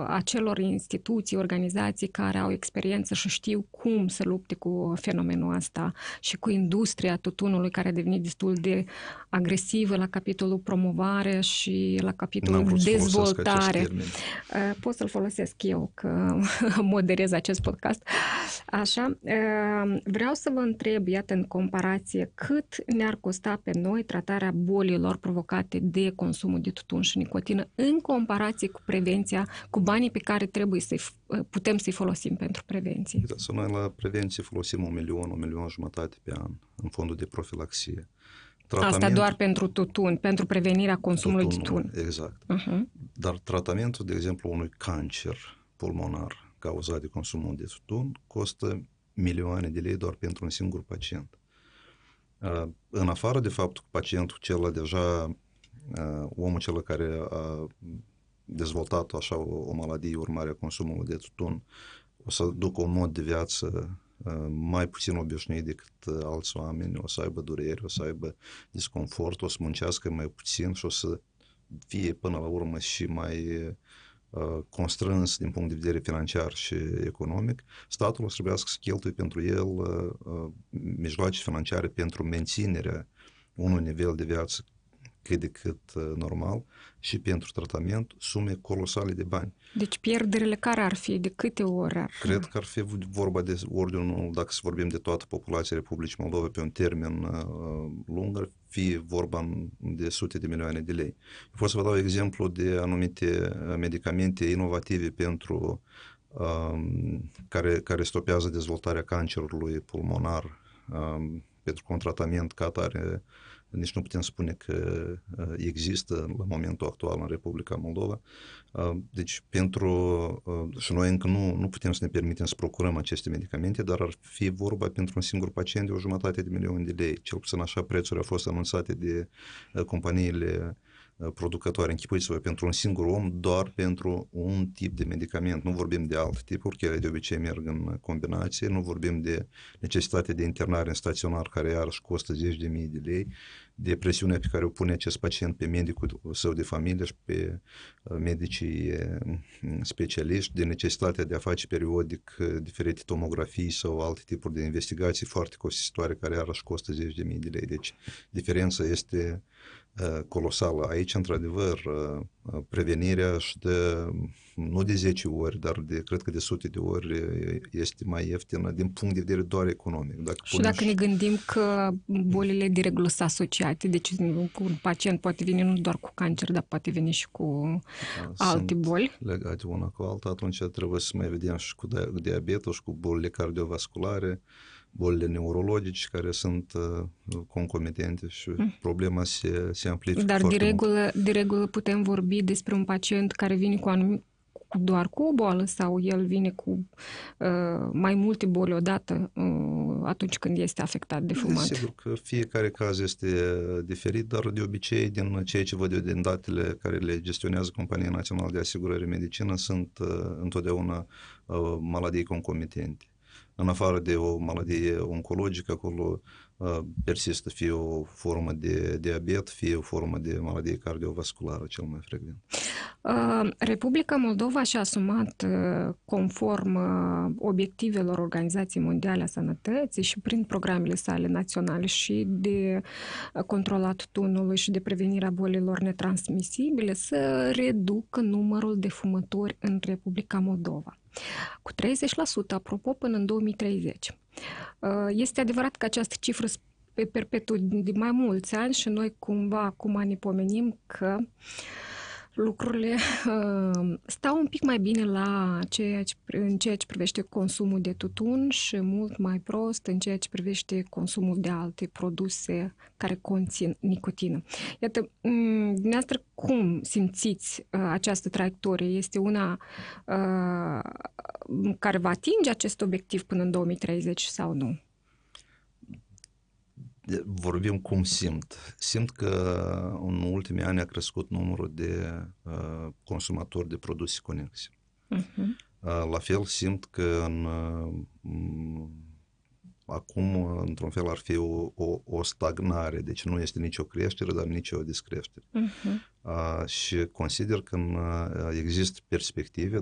acelor instituții, organizații care au experiență și știu cum să lupte cu fenomenul ăsta și cu industria tutunului care a devenit destul de agresivă la capitolul promovare și la capitolul dezvoltare. Pot să-l folosesc eu că moderez acest podcast. Așa, vreau să vă întreb, iată, în comparație, cât ne-ar costa pe noi tratarea bolilor provocate de consumul de tutun și nicotină în comparație cu prevenția, cu banii pe care trebuie putem să-i folosim pentru prevenție? Să noi la prevenție folosim 1 milion, 1,5 milion pe an în fondul de profilaxie. Asta doar pentru tutun, pentru prevenirea consumului de tutun. Exact. Dar tratamentul, de exemplu, unui cancer pulmonar cauzat de consumul de tutun costă milioane de lei doar pentru un singur pacient. În afară de faptul că pacientul cel deja, omul cel care a dezvoltat așa o maladie urmare a consumului de tutun, o să ducă un mod de viață mai puțin obișnuit decât alți oameni, o să aibă dureri, o să aibă disconfort, o să muncească mai puțin și o să fie până la urmă și mai constrâns din punct de vedere financiar și economic. Statul o să trebuiască să cheltuie pentru el mijloace financiare pentru menținerea unui nivel de viață cât de cât normal și pentru tratament sume colosale de bani. Deci pierderile care ar fi? De câte ori ar fi? Cred că ar fi vorba de ordinul, dacă să vorbim de toată populația Republicii Moldova pe un termen lung, ar fi vorba de sute de milioane de lei. Pot să vă dau exemplu de anumite medicamente inovative pentru care stopează dezvoltarea cancerului pulmonar, pentru că un tratament ca atare nici nu putem spune că există la momentul actual în Republica Moldova. Deci și noi încă nu putem să ne permitem să procurăm aceste medicamente, dar ar fi vorba pentru un singur pacient de 1,5 milion de lei. Cel puțin așa prețuri au fost anunțate de companiile producătoare. Închipuiți-vă, pentru un singur om, doar pentru un tip de medicament. Nu vorbim de alte tipuri, care de obicei merg în combinație, nu vorbim de necesitatea de internare în staționar, care iarăși costă 10.000 de lei, de presiunea pe care o pune acest pacient pe medicul său de familie și pe medicii specialiști, de necesitatea de a face periodic diferite tomografii sau alte tipuri de investigații foarte costisitoare, care iarăși costă 10.000 de lei. Deci diferența este colosală. Aici, într-adevăr, prevenirea nu de 10 ori, dar cred că de sute de ori este mai ieftină din punct de vedere doar economic. Dacă ne gândim că bolile de regulă sunt asociate, deci un pacient poate veni nu doar cu cancer, dar poate veni și cu alte boli. Legate una cu alta, atunci trebuie să mai vedem și cu diabetul și cu bolile cardiovasculare, bolile neurologice care sunt concomitente și problema se amplifică. Dar de regulă putem vorbi despre un pacient care vine doar cu o boală sau el vine cu mai multe boli odată atunci când este afectat de fumat? Sigur că fiecare caz este diferit, dar de obicei din ceea ce văd eu din datele care le gestionează Compania Națională de Asigurări Medicină sunt întotdeauna maladii concomitente. În afară de o maladie oncologică, acolo persistă fie o formă de diabet, fie o formă de maladie cardiovasculară, cel mai frecvent. Republica Moldova și-a asumat, conform obiectivelor Organizației Mondiale a Sănătății și prin programele sale naționale și de controlat tutunului și de prevenirea bolilor netransmisibile, să reducă numărul de fumători în Republica Moldova cu 30%, apropo, până în 2030. Este adevărat că această cifră se perpetuă de mai mulți ani și noi cumva acum ne pomenim că lucrurile stau un pic mai bine în ceea ce privește consumul de tutun și mult mai prost în ceea ce privește consumul de alte produse care conțin nicotină. Iată, dumneavoastră, cum simțiți această traiectorie? Este una care va atinge acest obiectiv până în 2030 sau nu? Vorbim cum simt. Simt că în ultimii ani a crescut numărul de consumatori de produse conexe. La fel simt că acum, într-un fel, ar fi o stagnare. Deci nu este nicio creștere, dar nici o descreștere. Și consider că există perspective,